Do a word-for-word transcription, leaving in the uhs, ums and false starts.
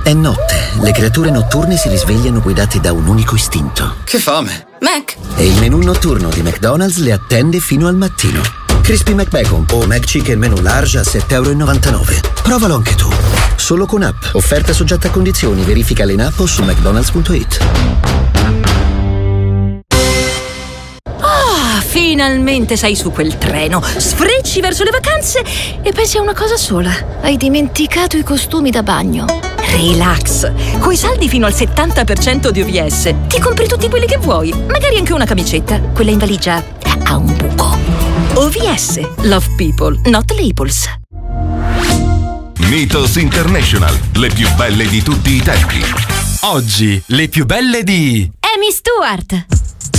È notte. Le creature notturne si risvegliano guidate da un unico istinto. Che fame! Mac! E il menù notturno di McDonald's le attende fino al mattino. Crispy McBacon o McChicken menù large a sette e novantanove euro. Provalo anche tu. Solo con app. Offerta soggetta a condizioni. Verificale in app o su mcdonalds punto it. Ah, finalmente sei su quel treno. Sfrecci verso le vacanze e pensi a una cosa sola. Hai dimenticato i costumi da bagno. Relax. Coi saldi fino al settanta per cento di O V S ti compri tutti quelli che vuoi. Magari anche una camicetta. Quella in valigia ha un buco. O V S. Love people, not labels. Mythos International. Le più belle di tutti i tempi. Oggi, le più belle di Amy Stewart.